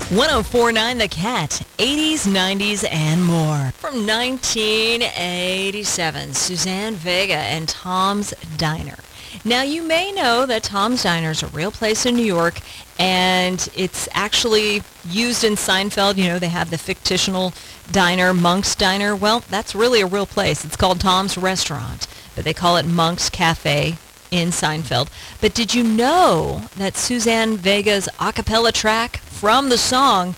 1049 The Cat, 80s, 90s, and more. From 1987, Suzanne Vega and Tom's Diner. Now, you may know that Tom's Diner is a real place in New York, and it's actually used in Seinfeld. You know, they have the fictional diner, Monk's Diner. Well, that's really a real place. It's called Tom's Restaurant, but they call it Monk's Cafe in Seinfeld. But did you know that Suzanne Vega's a cappella track from the song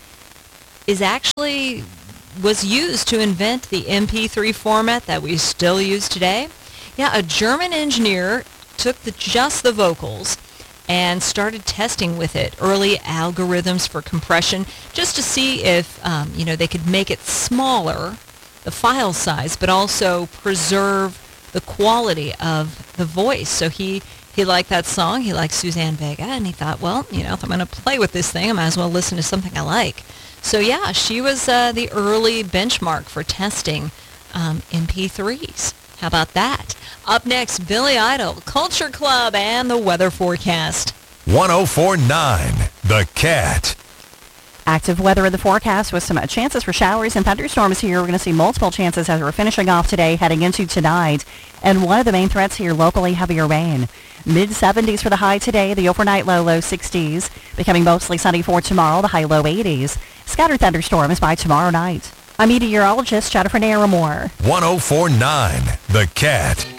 was used to invent the MP3 format that we still use today? Yeah, a German engineer took just the vocals and started testing with it early algorithms for compression just to see if they could make it smaller, the file size, but also preserve the quality of the voice. So he liked that song. He liked Suzanne Vega, and he thought, well, if I'm going to play with this thing, I might as well listen to something I like. So yeah, she was the early benchmark for testing MP3s. How about that? Up next, Billy Idol, Culture Club, and the weather forecast. 1049 The Cat. Active weather in the forecast with some chances for showers and thunderstorms here. We're going to see multiple chances as we're finishing off today, heading into tonight. And one of the main threats here, locally heavier rain. Mid-70s for the high today, the overnight low 60s. Becoming mostly sunny for tomorrow, the high low 80s. Scattered thunderstorms by tomorrow night. I'm meteorologist Jennifer Naramore. 1049 The Cat.